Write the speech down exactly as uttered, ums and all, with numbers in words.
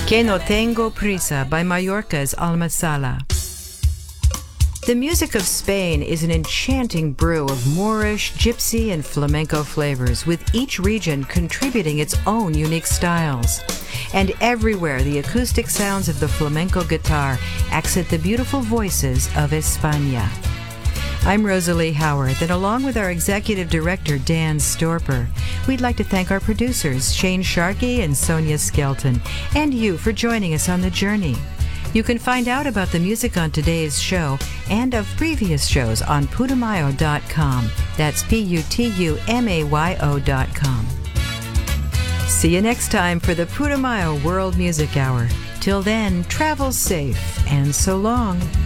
Que no tengo prisa by Mallorca's Alma Sala. The music of Spain is an enchanting brew of Moorish, gypsy, and flamenco flavors, with each region contributing its own unique styles. And everywhere the acoustic sounds of the flamenco guitar accent the beautiful voices of España. I'm Rosalie Howard, and along with our executive director, Dan Storper, we'd like to thank our producers, Shane Sharkey and Sonia Skelton, and you for joining us on the journey. You can find out about the music on today's show and of previous shows on putumayo dot com. That's P U T U M A Y O dot com. See you next time for the Putumayo World Music Hour. Till then, travel safe and so long.